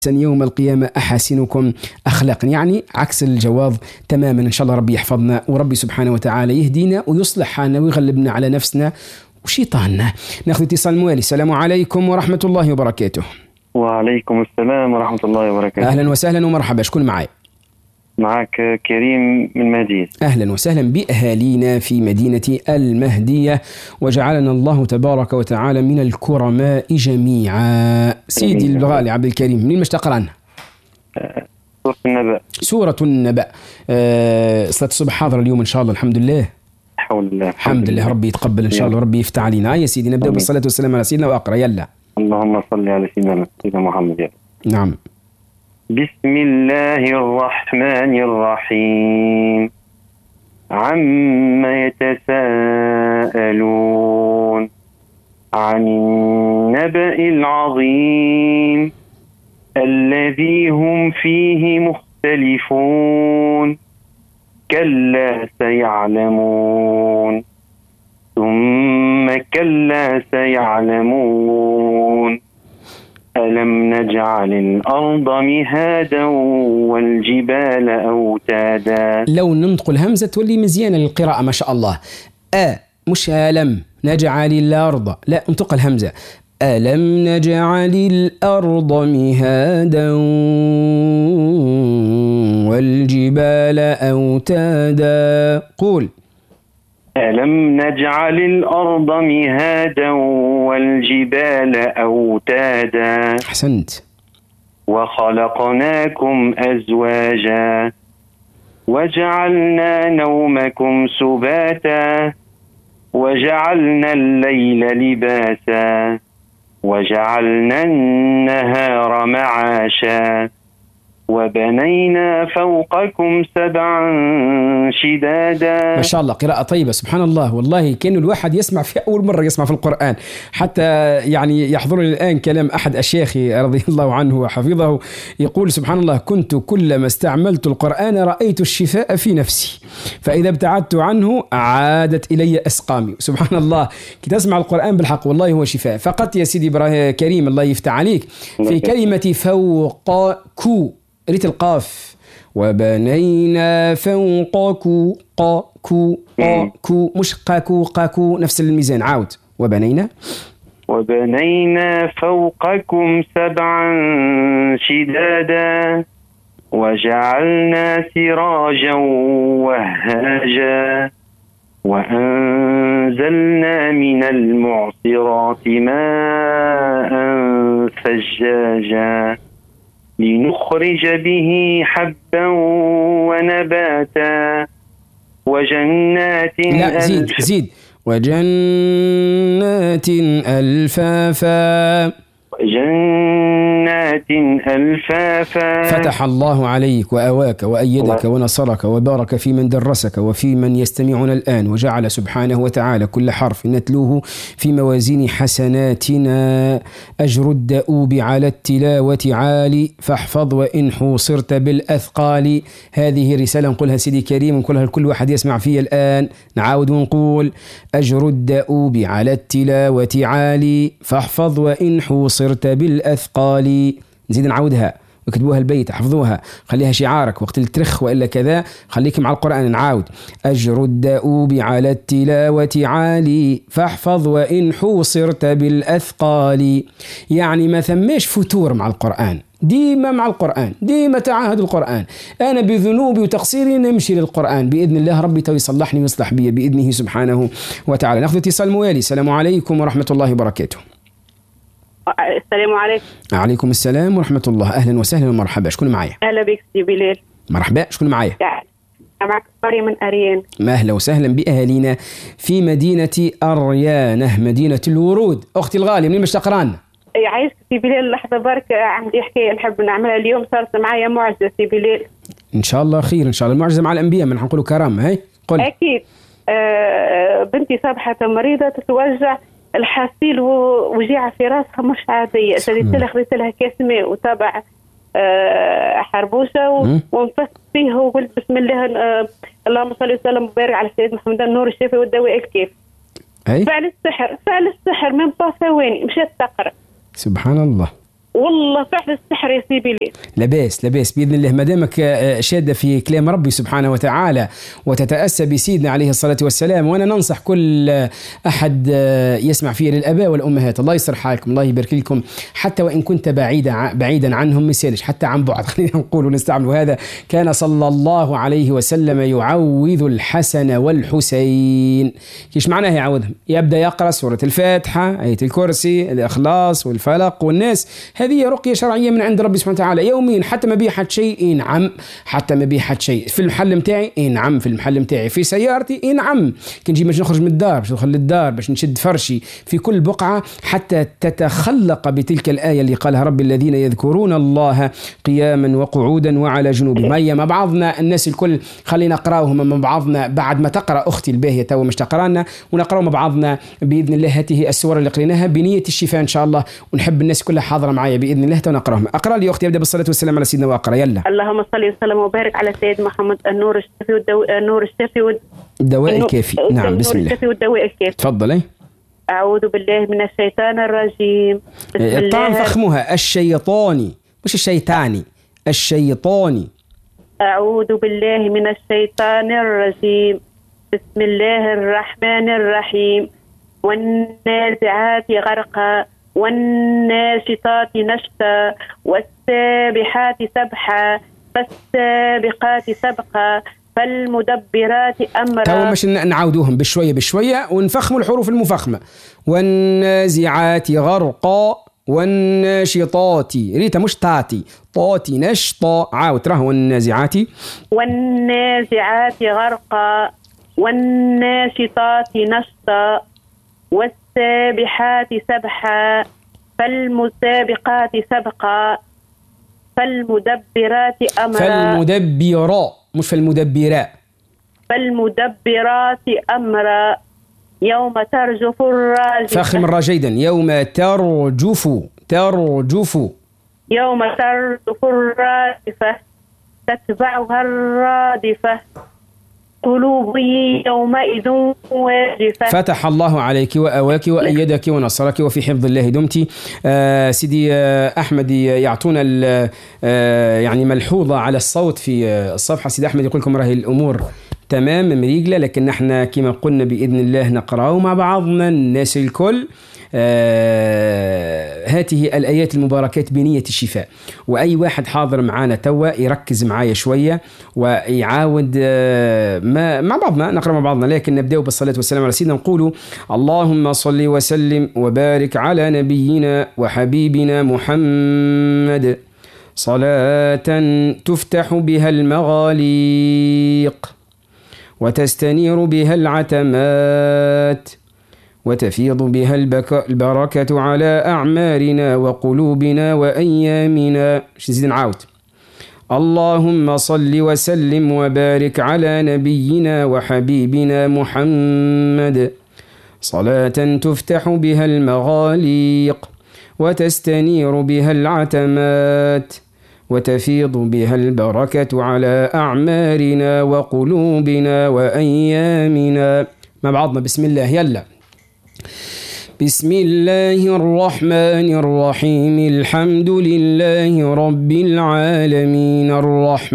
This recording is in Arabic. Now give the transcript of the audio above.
يوم القيامة أحاسنكم أخلاقا، يعني عكس الجواب تماما. إن شاء الله ربي يحفظنا وربي سبحانه وتعالى يهدينا ويصلح حالنا ويغلبنا على نفسنا وشيطاننا. ناخذ اتصال موالي. السلام عليكم ورحمة الله وبركاته. وعليكم السلام ورحمة الله وبركاته. أهلا وسهلا ومرحبا. شكون معي؟ معك كريم من مهدية. أهلا وسهلا بأهالينا في مدينة المهدية، وجعلنا الله تبارك وتعالى من الكرماء جميعا. سيدي الغالي عبد الكريم، منين مشتقر عنها؟ سورة النبأ. سورة النبأ. صلاة الصبح حاضرة اليوم إن شاء الله. الحمد لله. الحمد لله. ربي يتقبل إن شاء الله وربي يفتح علينا. يا سيدي نبدأ بالصلاة والسلام على سيدنا وأقرأ. يلا. اللهم صل على سيدنا محمد. يلا. نعم. بسم الله الرحمن الرحيم. عما يتساءلون عن النبأ العظيم الذي هم فيه مختلفون. كلا سيعلمون ثم كلا سيعلمون. ألم نجعل الأرض مهادا والجبال أوتادا. لو ننطق الهمزة تولي مزيانة للقراءة ما شاء الله. مش ألم نجعل الأرض، لا انطق الهمزة. ألم نجعل الأرض مهادا والجبال أوتادا. قول. ألم نجعل الأرض مهادا والجبال أوتادا. أحسنت. وخلقناكم أزواجا وجعلنا نومكم سباتا وجعلنا الليل لباسا وجعلنا النهار معاشا وبنينا فوقكم سبعا شدادا. ما شاء الله قراءة طيبة سبحان الله. والله كأنه الواحد يسمع في أول مرة يسمع في القرآن. حتى يعني يحضرني الآن كلام أحد أشياخي رضي الله عنه وحفظه، يقول سبحان الله: كنت كلما استعملت القرآن رأيت الشفاء في نفسي، فإذا ابتعدت عنه عادت إلي أسقامي. سبحان الله، كي تسمع القرآن بالحق والله هو شفاء. فقط يا سيدي إبراهيم كريم الله يفتح عليك في كلمة فوقكم، ريت القاف. وبنينا فوقكم قاكو مش قاكو نفس الميزان. عاود. وبنينا فوقكم سبعا شدادا وجعلنا سراجا وهاجا وأنزلنا من المعصرات ماء ثجاجا لنخرج به حبا ونباتا وجنات. لا زيد. وجنات ألفافا. فتح الله عليك وأواك وأيدك ونصرك وبارك في من درسك وفي من يستمعون الآن، وجعل سبحانه وتعالى كل حرف نتلوه في موازين حسناتنا. أجر الدؤوب على التلاوة عالي فاحفظ وإن حوصرت بالأثقال. هذه رسالة نقولها سيدي كريم، نقولها لكل واحد يسمع فيها الآن. نعاود ونقول: أجر الدؤوب على التلاوة عالي فاحفظ وإن حوصرت بالأثقال. نزيد نعودها وكتبوها البيت، حفظوها، خليها شعارك وقت الترخ وإلا كذا. خليك مع القرآن. نعاود: أجر الدؤوب على التلاوة عالي فاحفظ وإن حوصرت بالأثقال. يعني ما ثماش فتور مع القرآن، ديما مع القرآن، ديما تعاهد القرآن. أنا بذنوبي وتقصيري نمشي للقرآن بإذن الله. ربي تو يصلحني ويصلح بي بإذنه سبحانه وتعالى. نأخذ اتصال موالي. السلام عليكم ورحمة الله وبركاته. السلام عليكم. عليكم السلام ورحمة الله. أهلا وسهلا ومرحبا. شكون معايا؟ أهلا بك سي بلال. مرحبا. شكون معايا؟ معك مريم من أريان. أهلا وسهلا بأهالينا في مدينة أريانة، مدينة الورود. أختي الغالية منين مشتقران؟ عايز سي بلال لحظة برك، عندي حكاية نحب نعملها اليوم. صارت معايا معجزة سي بلال. إن شاء الله خير إن شاء الله. المعجزة مع الأنبياء، من نقولوا كرامة. هاي قل. أكيد. بنتي صبحة مريضة تتوجع الحاسيل ووجيعة في راسها مش عادية. خذيت لها كاس ماء وتابع حربوشة ونفست فيه وقلت بسم الله اللهم صل وسلم وبارك على سيدنا محمد النور الشافي والدواء الكيف. فعل السحر من ثواني مشات تقرأ. سبحان الله. والله فعل السحر يا سيدي لي. لباس بإذن الله، ما دامك شادة في كلام ربي سبحانه وتعالى وتتأسى بسيدنا عليه الصلاة والسلام. وأنا ننصح كل أحد يسمع فيه للآباء والأمهات، الله يسر حالكم، الله يبارك لكم، حتى وإن كنت بعيدا عنهم، مثالش حتى عن بعد، خلينا نقول ونستعمل هذا. كان صلى الله عليه وسلم يعوذ الحسن والحسين. كيش معناه يعوذهم؟ يبدأ يقرأ سورة الفاتحة، آية الكرسي، الإخلاص والفلق والناس. هذه رقية شرعية من عند ربي سبحانه وتعالى يوميا. حتى ما بيحد شيء نعم، حتى ما بيحد شيء في المحل متاعي نعم، في المحل متاعي في سيارتي نعم، كنجي باش نخرج من الدار، باش ندخل للدار، باش نشد فرشي في كل بقعة، حتى تتخلق بتلك الآية اللي قالها ربي الذين يذكرون الله قياما وقعودا وعلى جنوبهم. هيا مع بعضنا الناس الكل خلينا نقراوهم مع بعضنا بعد ما تقرأ أختي الباهية تو مش تقرانا، ونقراو مع بعضنا بإذن الله هذه السورة اللي قريناها بنية الشفاء إن شاء الله، ونحب الناس كلها حاضرة معايا بإذن الله ونقراهم. أقرأ لي أختي، أبدأ بالصلاة والسلام على سيدنا وأقرأ. يلا. اللهم صل وسلم وبارك على سيد محمد النور الشافي النور الشافي الدواء الكافي. نعم بسم الله. الشافي والدواء الكافي. تفضلي. أعوذ بالله من الشيطان الرجيم. الطعن فخمها الشيطاني مش الشيطاني، الشيطاني. أعوذ بالله من الشيطان الرجيم. بسم الله الرحمن الرحيم. والنازعات غرقا والناشطات نشطا والسابحات سبحا فالسابقات سبقا فالمدبرات أمرا. تو مش نعودوهم بشوية ونفخموا الحروف المفخمة. والنازعات غرقا والناشطات، ريتا مش تاتي، طاتي نشطا، عاود تراه. والنازعات غرقا والناشطات نشطا والسابحات سبحا فالمسابقات سبقا فالمدبرات أمرا. فالمدبرات مش فالمدبرات. فالمدبرات أمرا. يوم ترجف الراجفة. فخم الراء جيدا. يوم ترجف. يوم ترجف الراجفة تتبعها الرادفة قلوب يومئذ واجفة. فتح الله عليك وأواك وأيدك ونصرك وفي حفظ الله دمتي. سيدي أحمد يعطونا يعني ملحوظة على الصوت في الصفحة. سيدي أحمد يقول لكم راهي الأمور تمام مريقلة، لكن نحن كما قلنا بإذن الله نقرأه مع بعضنا الناس الكل هاته الآيات المباركات بنية الشفاء. وأي واحد حاضر معانا توا يركز معايا شوية ويعاود مع بعضنا نقرأ مع بعضنا. لكن نبدأ بالصلاة والسلام على سيدنا، نقول اللهم صل وسلم وبارك على نبينا وحبيبنا محمد صلاة تفتح بها المغاليق وتستنير بها العتمات وتفيض بها البركة على أعمارنا وقلوبنا وأيامنا. نزيد نعاود. اللهم صل وسلم وبارك على نبينا وحبيبنا محمد صلاة تفتح بها المغاليق وتستنير بها العتمات وتفيض بها البركة على أعمارنا وقلوبنا وأيامنا. مع بعضنا بسم الله. يلا. بسم الله الرحمن الرحيم. الحمد لله رب العالمين الرحمن